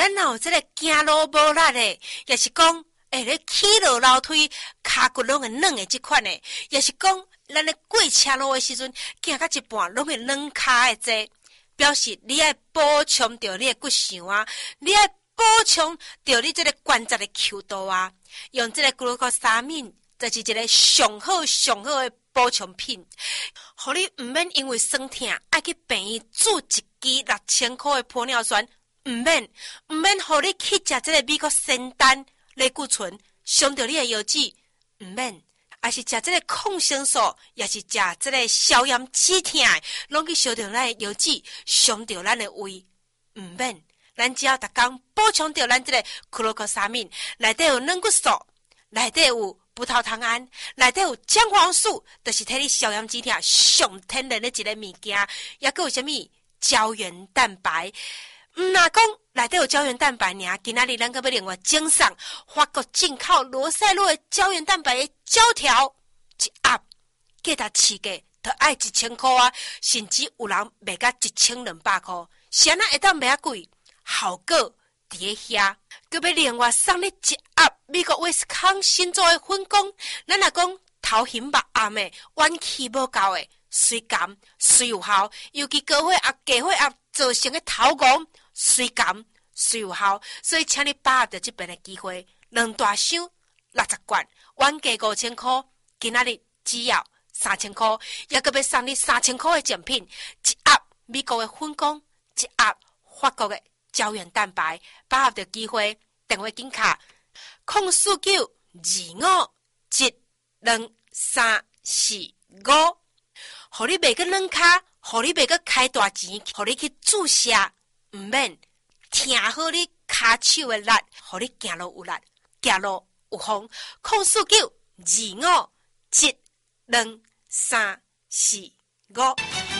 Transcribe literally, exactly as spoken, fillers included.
咱若有这个走路无力的，也是讲会咧起落楼梯骹骨拢会软的这款的，也是讲咱咧过车路的时阵，行到一半拢会软骹的这，表示你爱补充着你的骨相啊，你爱补充着你这个关节的强度啊，用这个骨骼三敏，就是一个上好上好的补充品，互你唔免因为酸痛爱去病院注一支六千块的玻尿酸，唔免唔免，互你去食这个美国仙丹类固醇，伤着你的腰子，唔免，还是食这个抗生素，也是食这个消炎止痛的，拢去伤着咱的腰子，伤着咱的胃，唔免。咱只要逐工补充着咱这个克罗克沙敏，内底有软骨素，内底有葡萄糖胺，内底有姜黄素，就是替你消炎止痛上天然的一个物件。也佫有啥物胶原蛋白？毋若讲内底有胶原蛋白尔，今仔日咱佫要另外整送法国进口罗塞洛的胶原蛋白的胶条，一盒价值市价都爱一千块啊，甚至有人卖到一千两百块，是安那会当卖啊贵？效果伫咧遐，佮要另外送你一盒美国威斯康星做的粉工，咱若讲头型目暗的、元气无够的，水甘水有效，尤其高血压、低血压造成的头晕，水甘水有效，所以请你把握着这边的机会，两大箱六十罐，原价五千块，今仔日只要三千块，也佮要送你三千块的奖品，一盒美国的粉工，一盒法国的胶原蛋白，把握着机会，电话紧卡零四九二五一两三四五，互你袂个软骹，互你袂个开大钱，互你去注射，唔免听好你骹手的力，互你行路有力，行路有风。零四九二五一两三四五。